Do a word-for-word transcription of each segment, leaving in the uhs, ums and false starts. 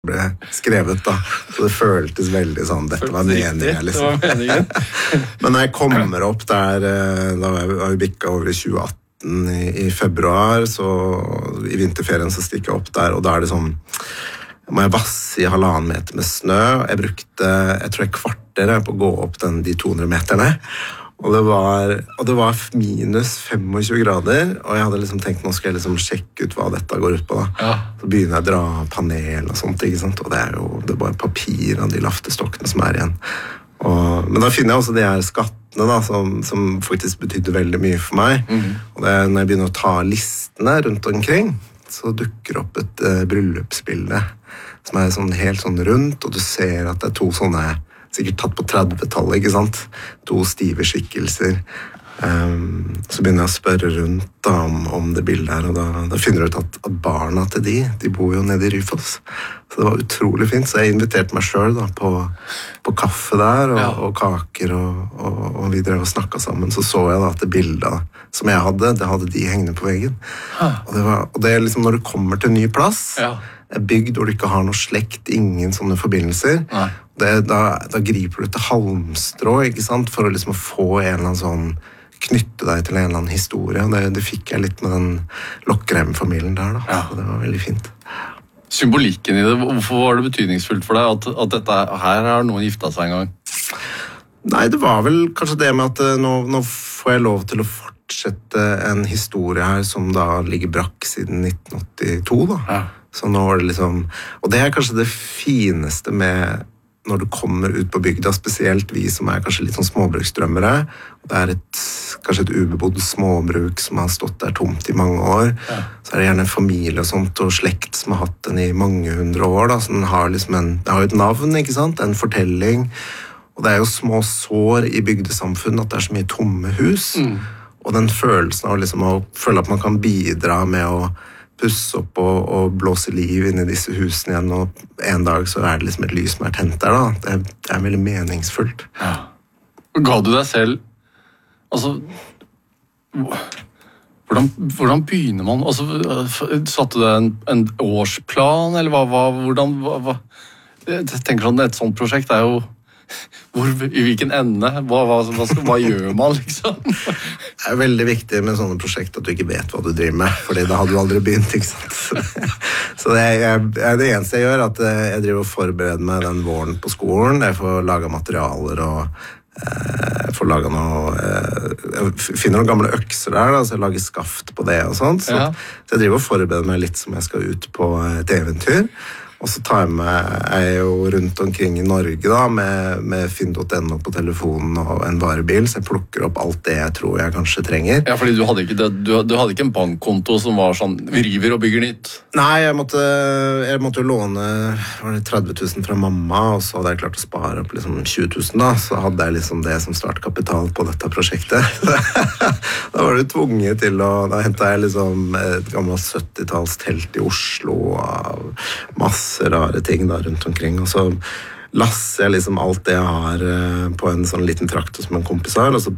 ble skrevet da, så det føltes veldig sånn, dette var meningen liksom. Det var meningen. Men når jeg kommer opp der, da var vi bikket over i tjue atten i, i februar, så i vinterferien så stikker jeg opp der, og da er det sånn, må jeg vasse i halvannen meter med snø, jeg brukte, jeg tror jeg kvarter på å gå opp den, de to hundre meterne, og det var, og det var minus tjuefem grader, og jeg hadde liksom tenkt, nå skal jeg liksom sjekke ut hva dette går ut på da. Ja. Så begynner jeg å dra panel og sånt, ikke sant? Og det er jo det er bare papir av de laftestokkene som er igjen. Og, men da finner jeg også de her skattene da, som, som faktisk betydde veldig mye for meg. Mm. Og det, når jeg begynner å ta listene rundt omkring, så dukker opp et uh, bryllupsbilde som er sånn, helt sånn rundt, og du ser at det er to sånne sikkert tatt på trettitallet, ikke sant? To stive skikkelser. Um, så begynner jeg å spørre rundt da, om, om det bildet her, og da, da finner jeg ut at, at barna til de, de bor jo nede i Ryfoss. Så det var utrolig fint, så jeg inviterte meg selv da, på, på kaffe der, og, ja. og kaker, og, og, og vi drev og snakket sammen. Så så jeg da at det bildet som jeg hadde, det hadde de hengende på veggen. Huh. Og, det var, og det er liksom når du kommer til en ny plass, ja. er bygd hvor du ikke har noe slekt, ingen sånne forbindelser, det, da, da griper du til halmstrå, ikke sant, for å liksom få en eller annen sånn, knytte deg til en eller annen historie, og det, det fikk jeg litt med den Lokkerheim-familien der da, ja. Så det var veldig fint. Symbolikken i det, hvorfor var det betydningsfullt for deg at, at dette, her har noen giftet seg en gang? Nei, det var vel kanskje det med at nå, nå får jeg lov til å fortsette en historie her som da ligger brakk siden nitten åttito da. Ja. Så nå var det liksom, og det er kanskje det fineste med når du kommer ut på bygda, spesielt vi som er kanskje litt sånn småbruksdrømmere, og det er et, kanskje et ubebodd småbruk som har stått der tomt i mange år, ja. Så er det gjerne en familie og sånt, og slekt som har hatt den i mange hundre år, da, så den har liksom en, det har jo et navn, ikke sant, en fortelling, og det er jo små sår i bygdesamfunn at det er så mye tomme hus, mm. og den følelsen av liksom å føle at man kan bidra med å pusse opp og, og blåse liv inn i disse husene igjen, og en dag så er det liksom et lys som er tent der da. Det er, det er veldig meningsfullt. Ja. Ga du deg selv, altså, hvordan, hvordan begynner man? Altså, satte du en, en årsplan, eller hva, hva hvordan, hva, hva? Jeg tenker sånn, et sånt prosjekt er jo, hvor, i hvilken ende, hva, hva, hva, skal, hva gjør man liksom? Det er veldig viktig med sånne prosjekt at du ikke vet hva du driver med, fordi da hadde du aldri begynt, ikke sant? Så det er, det eneste jeg gjør, at jeg driver og forbereder meg den våren på skolen, jeg får laget materialer og jeg får laget noe, jeg finner noen gamle økser der, da, så jeg lager skaft på det og sånt, så, ja. Så jeg driver og forbereder meg litt som jeg skal ut på et eventyr. Og så tar jeg med, jeg er jo rundt omkring i Norge da, med, med finn punktum no på telefonen og en varebil, så jeg plukker opp alt det jeg tror jeg kanskje trenger. Ja, fordi du hadde ikke, det, du, du hadde ikke en bankkonto som var sånn, vi river og bygger nytt? Nei, jeg måtte, jeg måtte jo låne var det tretti tusen fra mamma, og så hadde jeg klart å spare opp liksom tjue tusen da, så hadde jeg liksom det som startkapital på dette prosjektet. Da var du tvunget til å, da hentet jeg liksom et gammelt syttitalls telt i Oslo, og masse rare ting da rundt omkring, og så lasser jeg liksom alt det jeg har på en sånn liten traktor som en kompis har, og så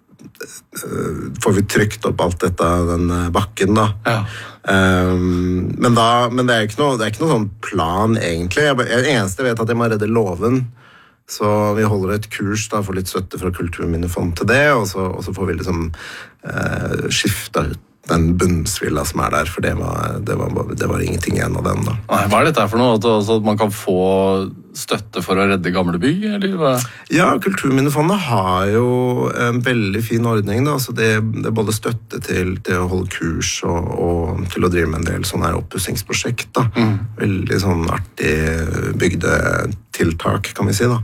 får vi trykt opp alt dette av den bakken da. Ja. Um, men da, men det er ikke noe, det er ikke noe sånn plan egentlig. Jeg, jeg eneste vet at jeg må redde låven, så vi holder et kurs da, for litt støtte fra Kulturminnefond til det, og så, og så får vi liksom uh, skifte ut den bunnsvilla som er der, for det var, det var, det var ingenting igjen av den da. Nei, hva er dette for noe? At, altså, at man kan få støtte for å redde gamle bygg, eller hva? Ja, Kulturminnefondet har jo en veldig fin ordning da, så det, det er både støtte til, til å holde kurs og, og til å drive med en del sånne her oppussingsprosjekt da. Mm. Veldig sånn artig bygdetiltak, kan vi si da.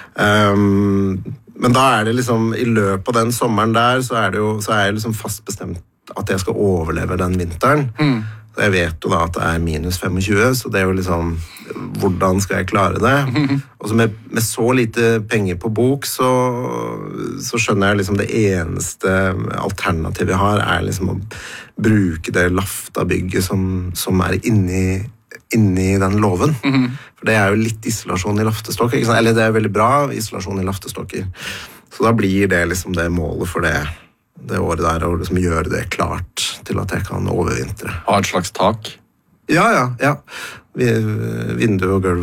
Um, men da er det liksom, i løpet av den sommeren der, så er det jo, så er jeg liksom fast bestemt at jeg skal overleve den vinteren. Mm. Så jeg vet jo da at det er minus tjuefem, så det er jo liksom, hvordan skal jeg klare det? Mm. Og så med, med så lite penger på bok, så, så skjønner jeg liksom det eneste alternativet jeg har, er liksom å bruke det laftabygget som, som er inni, inni den låven. Mm. For det er jo litt isolasjon i laftestokker, ikke sant? Eller det er veldig bra isolasjon i laftestokker. Så da blir det liksom det målet for det det året der, og liksom gjøre det klart til at jeg kan overvintre. Ha et slags tak? Ja, ja, ja. Vindu og gulv